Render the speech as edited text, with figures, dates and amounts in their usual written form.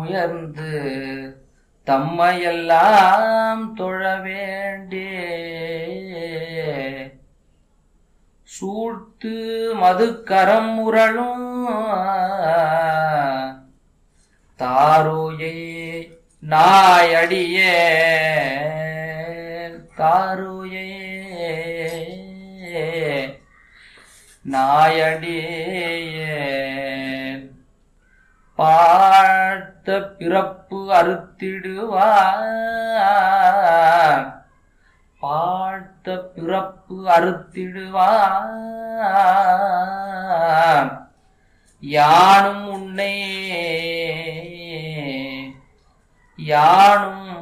உயர்ந்து தம்மையெல்லாம் தொழ வேண்டே சூழ்த்து மதுக்கரம் உரளும் தாரோயை நாயடியே தாரோயை நாயடியே பார்த்த பிறப்பு அறுத்திடுவார் பார்த்த பிறப்பு அறுத்திடுவார் யானும் உன்னை யானும்